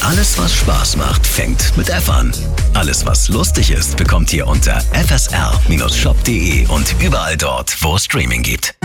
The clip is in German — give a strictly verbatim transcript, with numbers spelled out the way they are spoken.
Alles, was Spaß macht, fängt mit F an. Alles, was lustig ist, bekommt ihr unter f s r Bindestrich shop punkt d e und überall dort, wo es Streaming gibt.